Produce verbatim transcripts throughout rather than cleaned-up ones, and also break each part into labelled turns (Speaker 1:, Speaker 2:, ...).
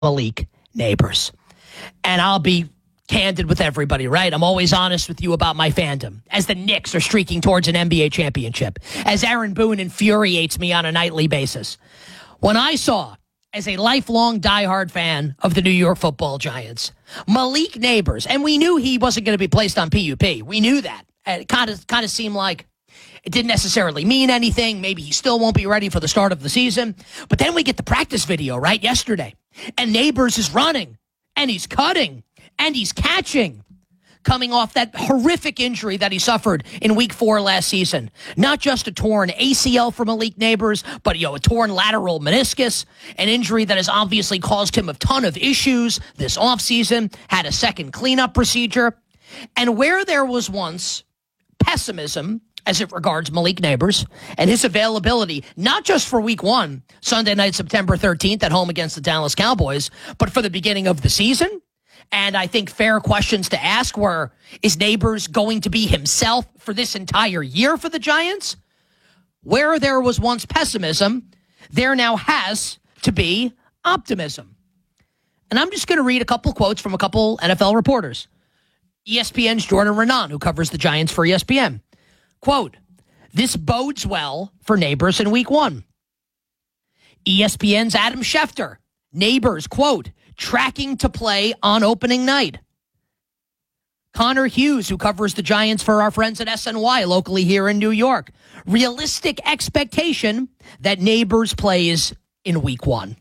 Speaker 1: Malik Nabers. And I'll be candid with everybody, right? I'm always honest with you about my fandom. As the Knicks are streaking towards an N B A championship, as Aaron Boone infuriates me on a nightly basis. When I saw, as a lifelong diehard fan of the New York Football Giants, Malik Nabers, and we knew he wasn't going to be placed on P U P. We knew that. It kind of kind of seemed like it didn't necessarily mean anything. Maybe he still won't be ready for the start of the season. But then we get the practice video, right, yesterday. And Nabers is running, and he's cutting, and he's catching, coming off that horrific injury that he suffered in week four last season. Not just a torn A C L for Malik Nabers, but, you know, a torn lateral meniscus, an injury that has obviously caused him a ton of issues this offseason, had a second cleanup procedure. And where there was once pessimism as it regards Malik Nabers and his availability, not just for week one, Sunday night, September thirteenth at home against the Dallas Cowboys, but for the beginning of the season. And I think fair questions to ask were, is Nabers going to be himself for this entire year for the Giants? Where there was once pessimism, there now has to be optimism. And I'm just going to read a couple quotes from a couple N F L reporters. E S P N's Jordan Renan, who covers the Giants for E S P N. Quote, this bodes well for Nabers in week one. E S P N's Adam Schefter, Nabers, quote, tracking to play on opening night. Connor Hughes, who covers the Giants for our friends at S N Y locally here in New York. Realistic expectation that Nabers plays in week one.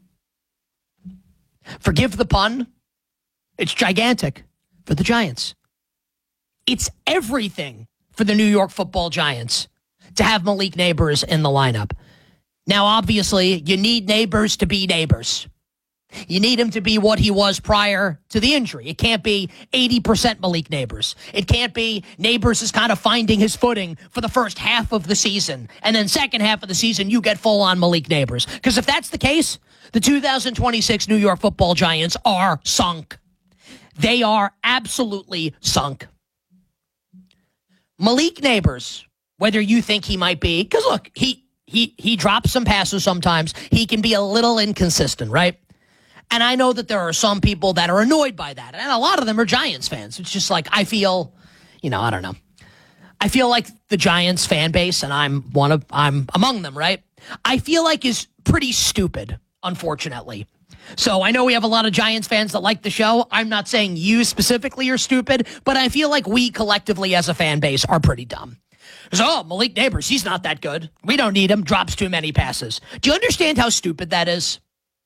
Speaker 1: Forgive the pun. It's gigantic for the Giants. It's everything for the New York Football Giants to have Malik Nabers in the lineup. Now, obviously, you need Nabers to be Nabers. You need him to be what he was prior to the injury. It can't be eighty percent Malik Nabers. It can't be Nabers is kind of finding his footing for the first half of the season, and then second half of the season, you get full-on Malik Nabers. Because if that's the case, the two thousand twenty-six New York Football Giants are sunk. They are absolutely sunk. Malik Nabers, whether you think he might be, because look, he he he drops some passes sometimes. He can be a little inconsistent, right? And I know that there are some people that are annoyed by that. And a lot of them are Giants fans. It's just like, I feel, you know, I don't know. I feel like the Giants fan base, and I'm one of, I'm among them, right? I feel like is pretty stupid, unfortunately. So I know we have a lot of Giants fans that like the show. I'm not saying you specifically are stupid, but I feel like we collectively as a fan base are pretty dumb. So, oh, Malik Nabers, he's not that good. We don't need him. Drops too many passes. Do you understand how stupid that is?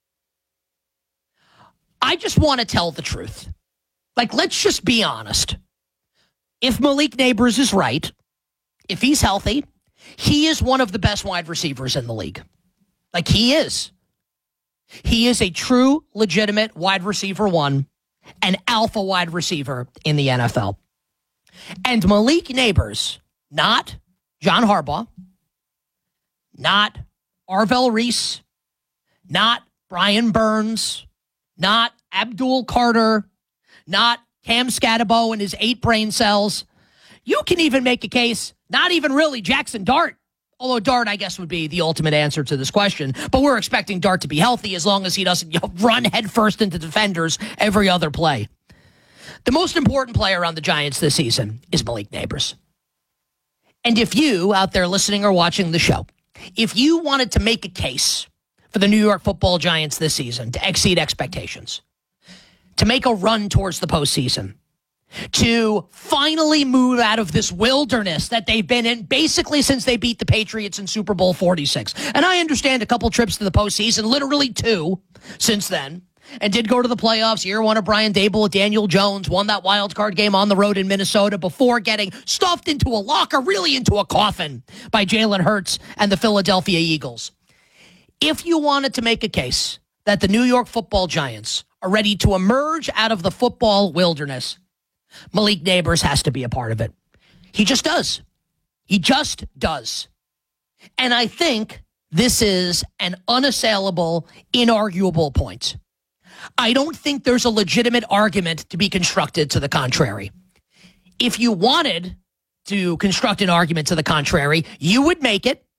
Speaker 1: I just want to tell the truth. Like, let's just be honest. If Malik Nabers is right, if he's healthy, he is one of the best wide receivers in the league. Like, he is. He is a true, legitimate wide receiver one, an alpha wide receiver in the N F L. And Malik Nabers, not John Harbaugh, not Arvell Reese, not Brian Burns, not Abdul Carter, not Cam Scatabo and his eight brain cells. You can even make a case, not even really Jackson Dart, although Dart, I guess, would be the ultimate answer to this question. But we're expecting Dart to be healthy as long as he doesn't, you know, run headfirst into defenders every other play. The most important player on the Giants this season is Malik Nabers. And if you, out there listening or watching the show, if you wanted to make a case for the New York Football Giants this season to exceed expectations, to make a run towards the postseason, to finally move out of this wilderness that they've been in basically since they beat the Patriots in Super Bowl forty-six. And I understand a couple trips to the postseason, literally two since then, and did go to the playoffs. Year one of Brian Dable with Daniel Jones, won that wild card game on the road in Minnesota before getting stuffed into a locker, really into a coffin, by Jalen Hurts and the Philadelphia Eagles. If you wanted to make a case that the New York Football Giants are ready to emerge out of the football wilderness, Malik Nabers has to be a part of it. He just does. He just does. And I think this is an unassailable, inarguable point. I don't think there's a legitimate argument to be constructed to the contrary. If you wanted to construct an argument to the contrary, you would make it,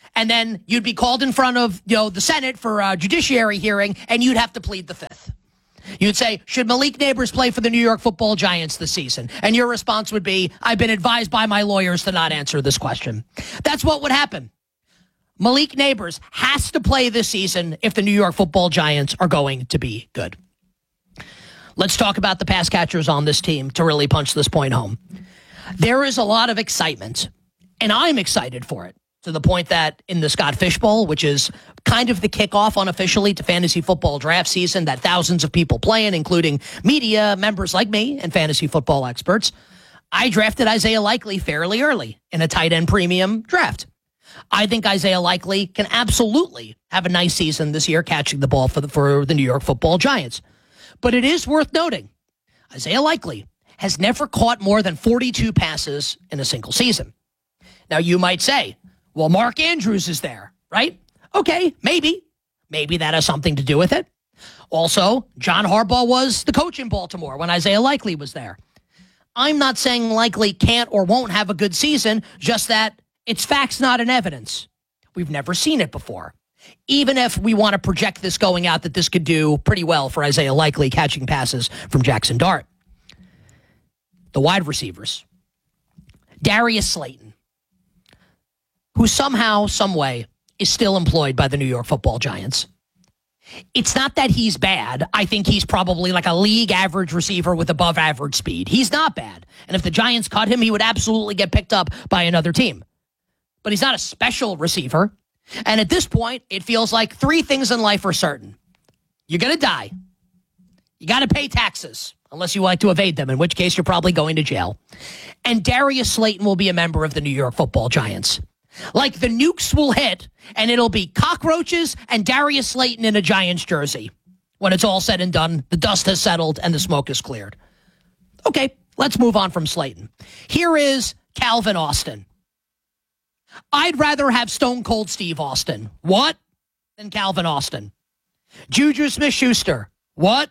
Speaker 1: And then you'd be called in front of, you know, the Senate for a judiciary hearing, and you'd have to plead the fifth. You'd say, should Malik Neighbors play for the New York Football Giants this season? And your response would be, I've been advised by my lawyers to not answer this question. That's what would happen. Malik Neighbors has to play this season if the New York Football Giants are going to be good. Let's talk about the pass catchers on this team to really punch this point home. There is a lot of excitement, and I'm excited for it, to the point that in the Scott Fish Bowl, which is kind of the kickoff unofficially to fantasy football draft season that thousands of people play in, including media members like me and fantasy football experts, I drafted Isaiah Likely fairly early in a tight end premium draft. I think Isaiah Likely can absolutely have a nice season this year catching the ball for the, for the New York Football Giants. But it is worth noting, Isaiah Likely has never caught more than forty-two passes in a single season. Now, you might say, well, Mark Andrews is there, right? Okay, maybe. Maybe that has something to do with it. Also, John Harbaugh was the coach in Baltimore when Isaiah Likely was there. I'm not saying Likely can't or won't have a good season, just that it's facts, not an evidence. We've never seen it before. Even if we want to project this going out, that this could do pretty well for Isaiah Likely catching passes from Jackson Dart. The wide receivers. Darius Slayton, who somehow, some way, is still employed by the New York Football Giants. It's not that he's bad. I think he's probably like a league average receiver with above average speed. He's not bad. And if the Giants cut him, he would absolutely get picked up by another team. But he's not a special receiver. And at this point, it feels like three things in life are certain. You're going to die. You got to pay taxes, unless you like to evade them, in which case you're probably going to jail. And Darius Slayton will be a member of the New York Football Giants. Like the nukes will hit, and it'll be cockroaches and Darius Slayton in a Giants jersey. When it's all said and done, the dust has settled and the smoke is cleared. Okay, let's move on from Slayton. Here is Calvin Austin. I'd rather have Stone Cold Steve Austin. What? Than Calvin Austin. Juju Smith-Schuster. What?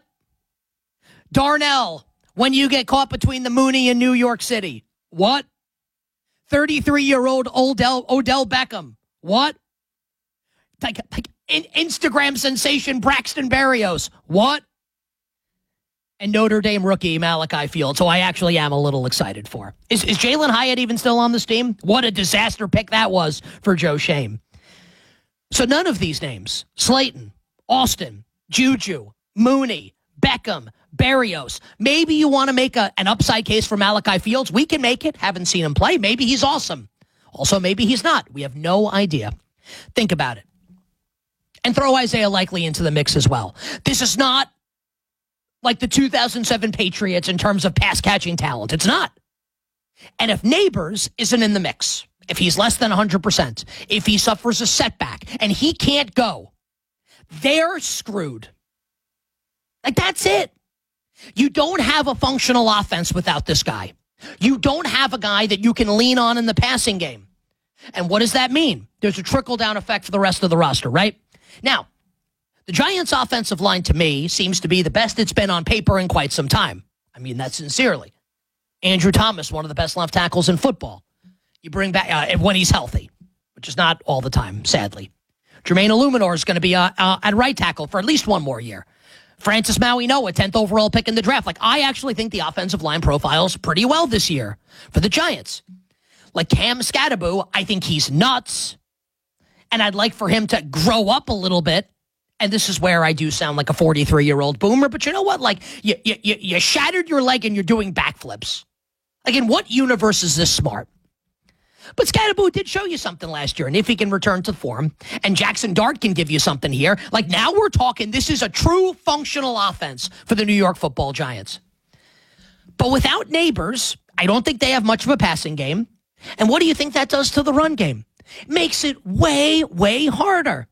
Speaker 1: Darnell, when you get caught between the Mooney and New York City. What? thirty-three-year-old Odell, Odell Beckham. What? Like, like in Instagram sensation Braxton Berrios. What? And Notre Dame rookie Malachi Fields, who I actually am a little excited for. Is, is Jalen Hyatt even still on this team? What a disaster pick that was for Joe Shane. So none of these names, Slayton, Austin, Juju, Mooney, Beckham, Berrios. Maybe you want to make a, an upside case for Malachi Fields. We can make it. Haven't seen him play. Maybe he's awesome. Also, maybe he's not. We have no idea. Think about it. And throw Isaiah Likely into the mix as well. This is not like the two thousand seven Patriots in terms of pass-catching talent. It's not. And if Neighbors isn't in the mix, if he's less than one hundred percent, if he suffers a setback and he can't go, they're screwed. Like, that's it. You don't have a functional offense without this guy. You don't have a guy that you can lean on in the passing game. And what does that mean? There's a trickle-down effect for the rest of the roster, right? Now, the Giants' offensive line, to me, seems to be the best it's been on paper in quite some time. I mean that sincerely. Andrew Thomas, one of the best left tackles in football. You bring back, uh, when he's healthy, which is not all the time, sadly. Jermaine Illuminor is going to be uh, uh, at right tackle for at least one more year. Francis Maui-Noah, tenth overall pick in the draft. Like, I actually think the offensive line profiles pretty well this year for the Giants. Like Cam Scatterbo, I think he's nuts. And I'd like for him to grow up a little bit. And this is where I do sound like a forty-three-year-old boomer. But you know what? Like, you, you, you shattered your leg and you're doing backflips. Like, in what universe is this smart? But Scatterbo did show you something last year, and if he can return to form, and Jackson Dart can give you something here, like now we're talking, this is a true functional offense for the New York Football Giants. But without Neighbors, I don't think they have much of a passing game. And what do you think that does to the run game? It makes it way, way harder.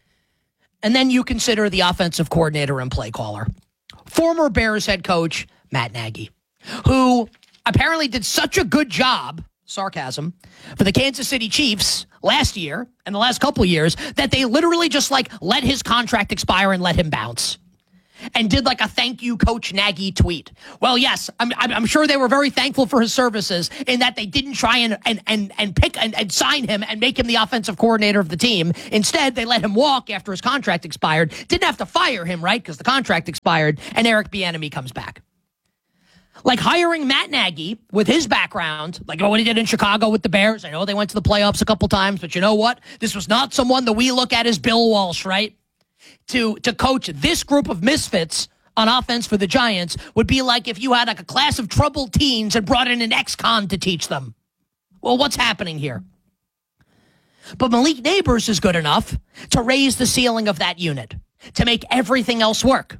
Speaker 1: And then you consider the offensive coordinator and play caller, former Bears head coach Matt Nagy, who apparently did such a good job, sarcasm, for the Kansas City Chiefs last year and the last couple of years that they literally just like let his contract expire and let him bounce. and did like a thank you, Coach Nagy tweet. Well, yes, I'm, I'm sure they were very thankful for his services in that they didn't try and and and, and pick and, and sign him and make him the offensive coordinator of the team. Instead, they let him walk after his contract expired. Didn't have to fire him, right? Because the contract expired, and Eric Bieniemy comes back. Like hiring Matt Nagy with his background, like what he did in Chicago with the Bears. I know they went to the playoffs a couple times, but you know what? This was not someone that we look at as Bill Walsh, right? To to coach this group of misfits on offense for the Giants would be like if you had like a class of troubled teens and brought in an ex-con to teach them. Well, what's happening here? But Malik Nabers is good enough to raise the ceiling of that unit, to make everything else work.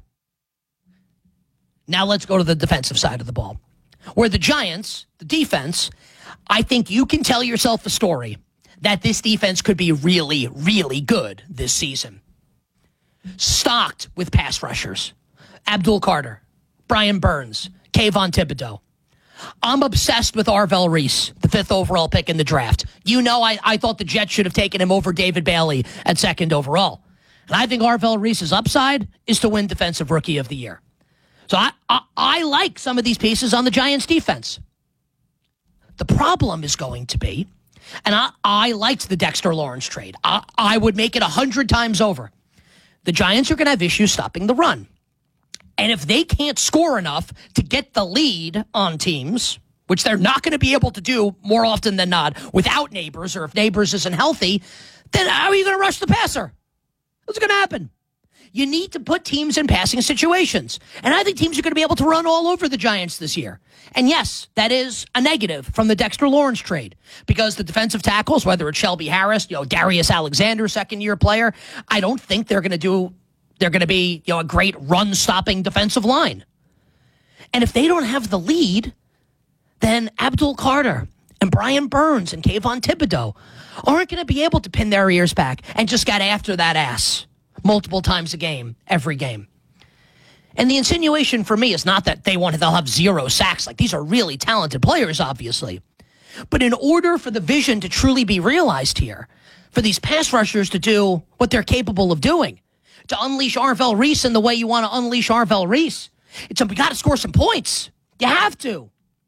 Speaker 1: Now let's go to the defensive side of the ball, where the Giants, the defense, I think you can tell yourself a story that this defense could be really, really good this season. Stocked with pass rushers. Abdul Carter, Brian Burns, Kayvon Thibodeau. I'm obsessed with Arvell Reese, the fifth overall pick in the draft. You know I, I thought the Jets should have taken him over David Bailey at second overall. And I think Arvell Reese's upside is to win Defensive Rookie of the Year. So I, I, I like some of these pieces on the Giants' defense. The problem is going to be, and I, I liked the Dexter Lawrence trade. I, I would make it a hundred times over. The Giants are going to have issues stopping the run. And if they can't score enough to get the lead on teams, which they're not going to be able to do more often than not without Nabers, or if Nabers isn't healthy, then how are you going to rush the passer? What's going to happen? You need to put teams in passing situations. And I think teams are going to be able to run all over the Giants this year. And yes, that is a negative from the Dexter Lawrence trade, because the defensive tackles, whether it's Shelby Harris, you know, Darius Alexander, second year player, I don't think they're going to do, they're going to be, you know, a great run stopping defensive line. And if they don't have the lead, then Abdul Carter and Brian Burns and Kayvon Thibodeau aren't going to be able to pin their ears back and just get after that ass multiple times a game, every game. And the insinuation for me is not that they want to, they'll have zero sacks. Like, these are really talented players, obviously. But in order for the vision to truly be realized here, for these pass rushers to do what they're capable of doing, to unleash Arvell Reese in the way you want to unleash Arvell Reese, it's, we got to score some points. You have to.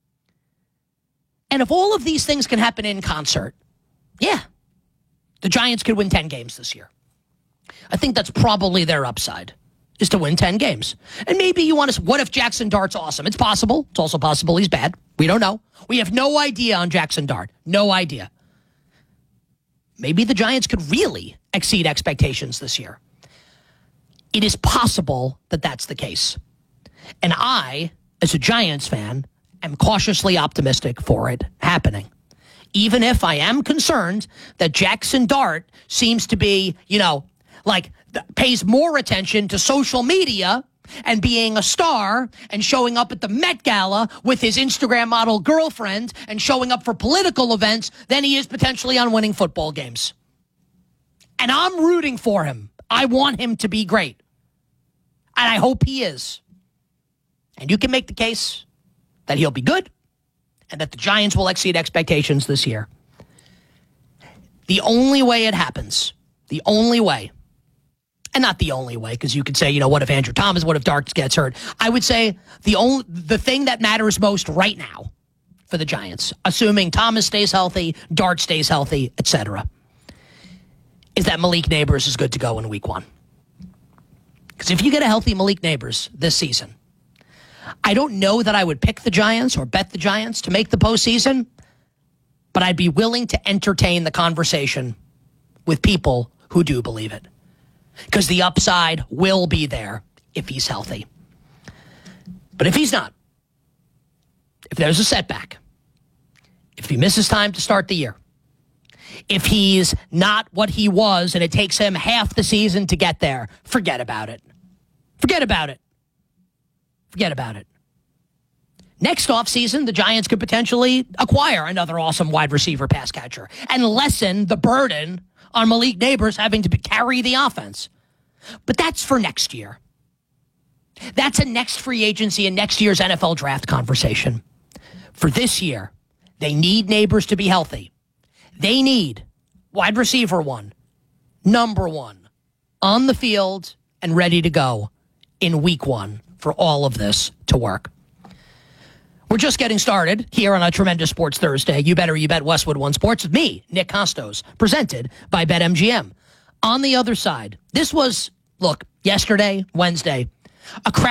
Speaker 1: And if all of these things can happen in concert, yeah, the Giants could win ten games this year. I think that's probably their upside, is to win ten games. And maybe you want to, what if Jackson Dart's awesome? It's possible. It's also possible he's bad. We don't know. We have no idea on Jackson Dart. No idea. Maybe the Giants could really exceed expectations this year. It is possible that that's the case. And I, as a Giants fan, am cautiously optimistic for it happening. Even if I am concerned that Jackson Dart seems to be, you know, like th- pays more attention to social media and being a star and showing up at the Met Gala with his Instagram model girlfriend and showing up for political events than he is potentially on winning football games. And I'm rooting for him. I want him to be great. And I hope he is. And you can make the case that he'll be good and that the Giants will exceed expectations this year. The only way it happens, the only way, and not the only way, because you could say, you know, what if Andrew Thomas, what if Dart gets hurt? I would say the only the thing that matters most right now for the Giants, assuming Thomas stays healthy, Dart stays healthy, et cetera, is that Malik Nabers is good to go in week one. Because if you get a healthy Malik Nabers this season, I don't know that I would pick the Giants or bet the Giants to make the postseason, but I'd be willing to entertain the conversation with people who do believe it. Because the upside will be there if he's healthy. But if he's not, if there's a setback, if he misses time to start the year, if he's not what he was and it takes him half the season to get there, forget about it. Forget about it. Forget about it. Next offseason, the Giants could potentially acquire another awesome wide receiver pass catcher and lessen the burden on Malik Nabers having to carry the offense. But that's for next year. That's a next free agency and next year's N F L draft conversation. For this year, they need Nabers to be healthy. They need wide receiver one, number one, on the field and ready to go in week one for all of this to work. We're just getting started here on a tremendous Sports Thursday. You better, you bet Westwood One Sports with me, Nick Costos, presented by BetMGM. On the other side, this was, look, yesterday, Wednesday, a crowd.